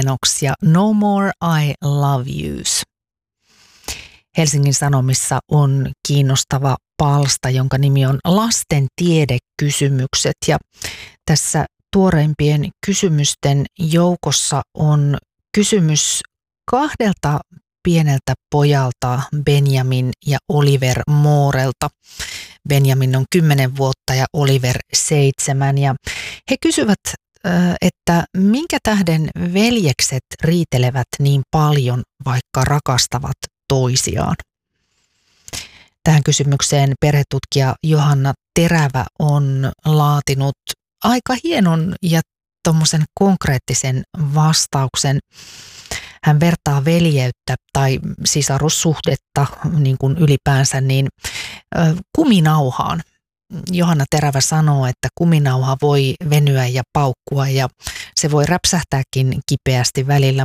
Lennox ja No More I Love Yous. Helsingin Sanomissa on kiinnostava palsta, jonka nimi on Lasten tiedekysymykset, ja tässä tuoreimpien kysymysten joukossa on kysymys kahdelta pieneltä pojalta, Benjamin ja Oliver Moorelta. Benjamin on 10 vuotta ja Oliver 7, ja he kysyvät, että minkä tähden veljekset riitelevät niin paljon, vaikka rakastavat toisiaan. Tähän kysymykseen perhetutkija Johanna Terävä on laatinut aika hienon ja tommosen konkreettisen vastauksen. Hän vertaa veljeyttä tai sisarussuhdetta niin kuin ylipäänsä kuminauhaan. Johanna Terävä sanoo, että kuminauha voi venyä ja paukkua ja se voi räpsähtääkin kipeästi välillä,